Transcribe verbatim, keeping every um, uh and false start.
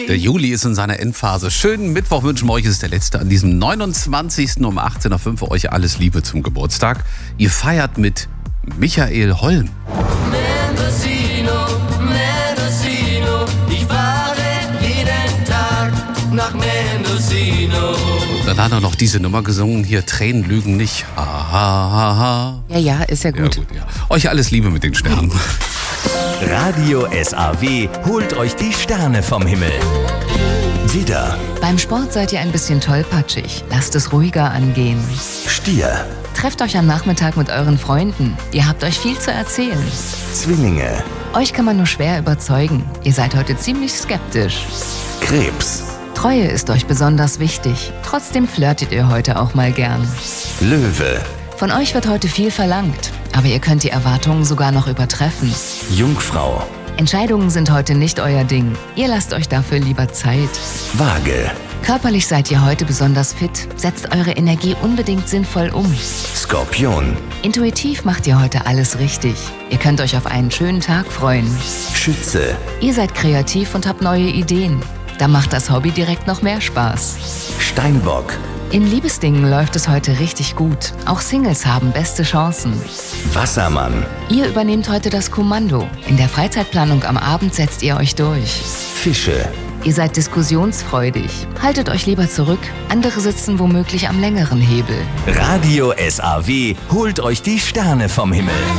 Der Juli ist in seiner Endphase. Schönen Mittwoch wünschen wir euch. Es ist der letzte an diesem neunundzwanzigsten um achtzehn Uhr fünf für euch. Alles Liebe zum Geburtstag. Ihr feiert mit Michael Holm. Mendocino, Mendocino, ich fahre jeden Tag nach Mendocino. Dann hat er noch diese Nummer gesungen, hier Tränen lügen nicht. Ha, ha, ha, ha. Ja, ja, ist ja gut. Ja, gut ja. Euch alles Liebe mit den Sternen. Radio S A W holt euch die Sterne vom Himmel. Widder, Beim Sport seid ihr ein bisschen tollpatschig. Lasst es ruhiger angehen. Stier, Trefft euch am Nachmittag mit euren Freunden. Ihr habt euch viel zu erzählen. Zwillinge, Euch kann man nur schwer überzeugen. Ihr seid heute ziemlich skeptisch. Krebs, Treue ist euch besonders wichtig. Trotzdem flirtet ihr heute auch mal gern. Löwe, Von euch wird heute viel verlangt, aber ihr könnt die Erwartungen sogar noch übertreffen. Jungfrau, Entscheidungen sind heute nicht euer Ding. Ihr lasst euch dafür lieber Zeit. Waage, Körperlich seid ihr heute besonders fit. Setzt eure Energie unbedingt sinnvoll um. Skorpion, Intuitiv macht ihr heute alles richtig. Ihr könnt euch auf einen schönen Tag freuen. Schütze, Ihr seid kreativ und habt neue Ideen. Da macht das Hobby direkt noch mehr Spaß. Steinbock, In Liebesdingen läuft es heute richtig gut. Auch Singles haben beste Chancen. Wassermann, Ihr übernehmt heute das Kommando. In der Freizeitplanung am Abend setzt ihr euch durch. Fische, Ihr seid diskussionsfreudig. Haltet euch lieber zurück. Andere sitzen womöglich am längeren Hebel. Radio S A W holt euch die Sterne vom Himmel.